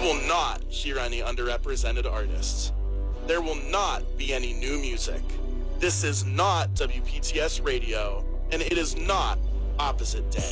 will not hear any underrepresented artists. There will not be any new music. This is not WPTS Radio, and it is not Opposite Day.